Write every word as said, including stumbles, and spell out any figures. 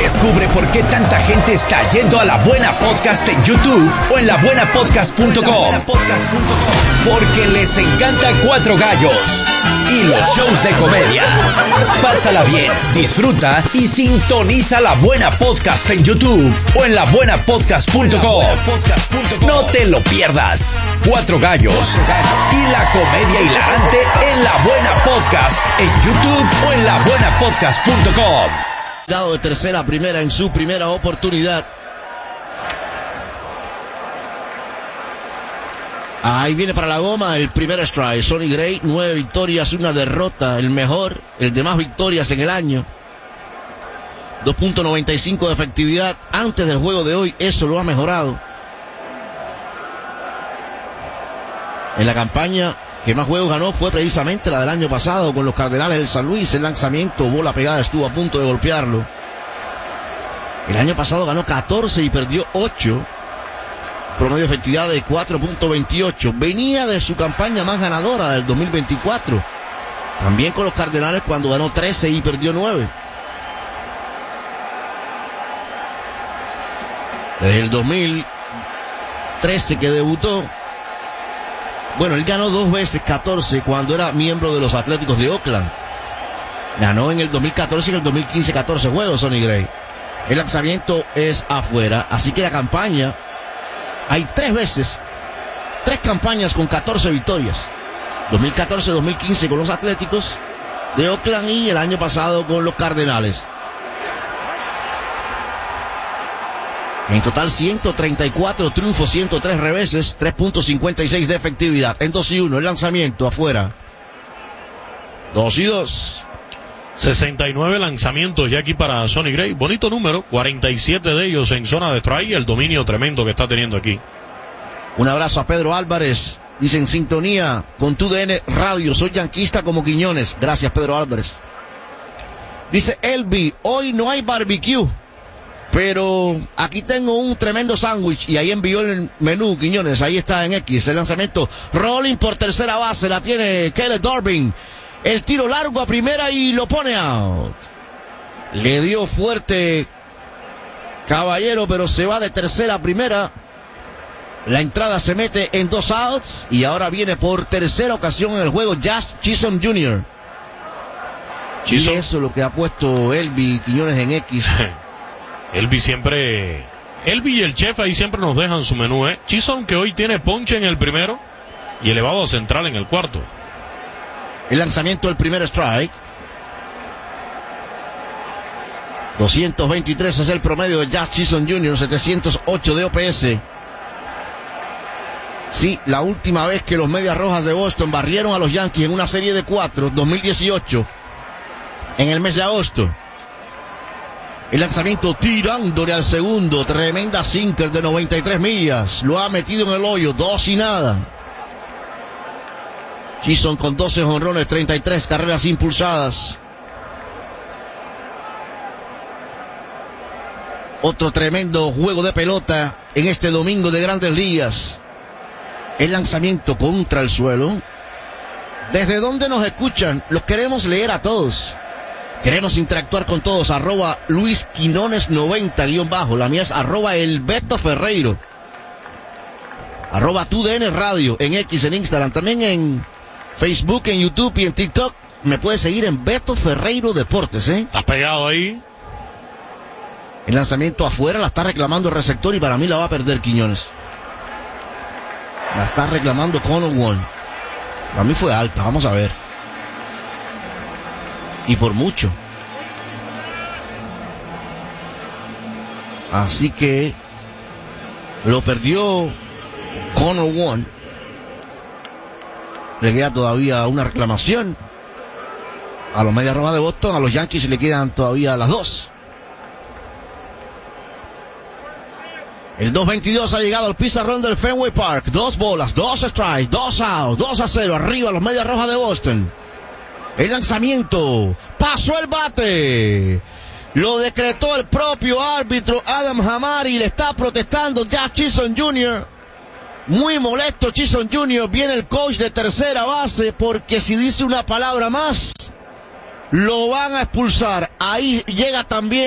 Descubre por qué tanta gente está yendo a La Buena Podcast en YouTube o en la buena podcast punto com. Porque les encanta Cuatro Gallos y los shows de comedia. Pásala bien, disfruta y sintoniza La Buena Podcast en YouTube o en la buena podcast punto com. No te lo pierdas. Cuatro Gallos y la comedia hilarante en La Buena Podcast en YouTube o en la buena podcast punto com. Lado de tercera a primera en su primera oportunidad. Ahí viene para la goma el primer strike. Sonny Gray, nueve victorias, una derrota. El mejor, el de más victorias en el año. dos punto noventa y cinco de efectividad. Antes del juego de hoy, eso lo ha mejorado. En la campaña que más juegos ganó fue precisamente la del año pasado con los Cardenales del San Luis. El lanzamiento, bola pegada, estuvo a punto de golpearlo. El año pasado ganó catorce y perdió ocho. Promedio de efectividad de cuatro punto veintiocho. Venía de su campaña más ganadora del dos mil veinticuatro. También con los Cardenales cuando ganó trece y perdió nueve. Desde el dos mil trece que debutó. Bueno, él ganó dos veces catorce cuando era miembro de los Atléticos de Oakland. Ganó en el dos mil catorce y en el dos mil quince catorce juegos Sonny Gray. El lanzamiento es afuera, así que la campaña, hay tres veces, tres campañas con catorce victorias. dos mil catorce dos mil quince con los Atléticos de Oakland y el año pasado con los Cardenales. En total ciento treinta y cuatro triunfos, ciento tres reveses, tres punto cincuenta y seis de efectividad. En dos y uno, el lanzamiento afuera. dos y dos. sesenta y nueve lanzamientos ya aquí para Sonny Gray. Bonito número, cuarenta y siete de ellos en zona de strike. El dominio tremendo que está teniendo aquí. Un abrazo a Pedro Álvarez. Dice en sintonía con tu D N Radio. Soy yanquista como Quiñones. Gracias, Pedro Álvarez. Dice Elvi, hoy no hay barbecue, pero aquí tengo un tremendo sándwich. Y ahí envió el menú, Quiñones. Ahí está en X. El lanzamiento. Rolling por tercera base. La tiene Caleb Durbin. El tiro largo a primera y lo pone out. Le dio fuerte Caballero, pero se va de tercera a primera. La entrada se mete en dos outs. Y ahora viene por tercera ocasión en el juego Jazz Chisholm junior Chisholm. Y eso es lo que ha puesto Elvi Quiñones en X. Elvi siempre... Elvi y el chef ahí siempre nos dejan su menú, ¿eh? Chisholm, que hoy tiene ponche en el primero y elevado a central en el cuarto. El lanzamiento del primer strike. doscientos veintitrés es el promedio de Jazz Chisholm junior setecientos ocho de O P S. Sí, la última vez que los Medias Rojas de Boston barrieron a los Yankees en una serie de cuatro, dos mil dieciocho, en el mes de agosto. El lanzamiento tirándole al segundo, tremenda sinker de noventa y tres millas, lo ha metido en el hoyo, dos y nada. Chisholm con doce jonrones, treinta y tres carreras impulsadas. Otro tremendo juego de pelota en este domingo de Grandes Ligas. El lanzamiento contra el suelo. ¿Desde dónde nos escuchan? Los queremos leer a todos. Queremos interactuar con todos. Arroba Luis Quinones noventa guión bajo. La mía es arroba el Beto Ferreiro. Arroba tu D N Radio en X, en Instagram. También en Facebook, en YouTube y en TikTok. Me puedes seguir en Beto Ferreiro Deportes, ¿eh? ¿Estás pegado ahí? El lanzamiento afuera, la está reclamando el receptor y para mí la va a perder Quiñones. La está reclamando Connor Wong. Para mí fue alta, vamos a ver. Y por mucho. Así que lo perdió Connor Wong. Le queda todavía una reclamación a los Medias Rojas de Boston. A los Yankees le quedan todavía las dos. El dos veintidós ha llegado al pizarrón del Fenway Park. Dos bolas, dos strikes, dos outs, dos a cero. Arriba los Medias Rojas de Boston. El lanzamiento. Pasó el bate. Lo decretó el propio árbitro Adam Hamari. Le está protestando Jazz Chisholm junior Muy molesto Chisholm junior Viene el coach de tercera base porque si dice una palabra más lo van a expulsar. Ahí llega también